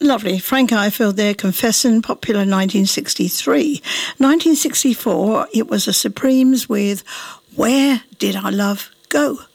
Lovely. Frank Ifield there, Confessin', popular 1963. 1964, it was the Supremes with Where Did Our Love Go?